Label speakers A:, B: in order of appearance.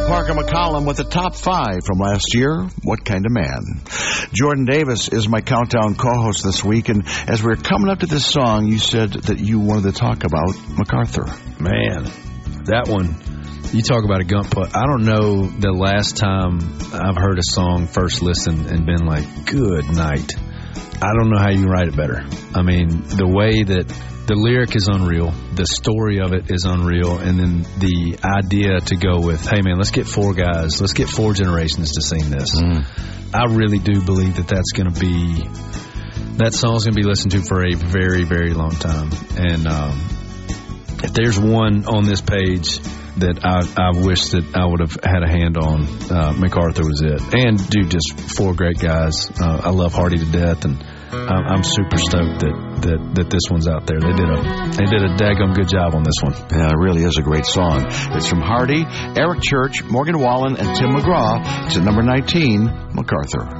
A: Parker McCollum with the top 5 from last year. What Kind of Man? Jordan Davis is my countdown co-host this week, and as we're coming up to this song, you said that you wanted to talk about MacArthur.
B: Man, that one, you talk about a gump putt. I don't know the last time I've heard a song first listen and been like, good night. I don't know how you write it better. I mean, the way that the lyric is unreal, the story of it is unreal, and then the idea to go with, hey man, let's get 4 guys, let's get 4 generations to sing this. I really do believe that song's going to be listened to for a very, very long time. And if there's one on this page that I wish that I would have had a hand on, MacArthur was it. And dude, just 4 great guys. I love Hardy to death, and I'm super stoked that this one's out there. They did a daggum good job on this one.
A: Yeah, it really is a great song. It's from Hardy, Eric Church, Morgan Wallen, and Tim McGraw. It's at number 19, MacArthur.